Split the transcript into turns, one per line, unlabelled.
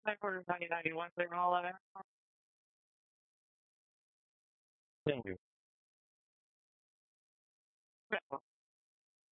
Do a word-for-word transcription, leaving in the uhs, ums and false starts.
headquarters ninety ninety-one, clear all eleven.
Thank you.